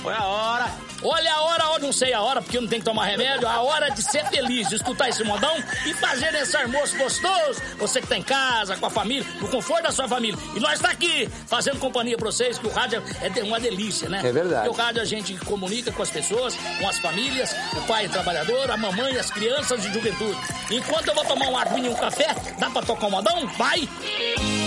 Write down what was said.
foi a hora. Olha a hora, eu não sei a hora, porque não tem que tomar remédio. A hora de ser feliz, de escutar esse modão e fazer esse almoço gostoso. Você que tá em casa, com a família, no conforto da sua família. E nós tá aqui, fazendo companhia pra vocês, que o rádio é uma delícia, né? É verdade. Porque o rádio a gente comunica com as pessoas, com as famílias, o pai é trabalhador, a mamãe, as crianças de juventude. Enquanto eu vou tomar uma aguinha e um café, dá pra tocar um modão? Vai!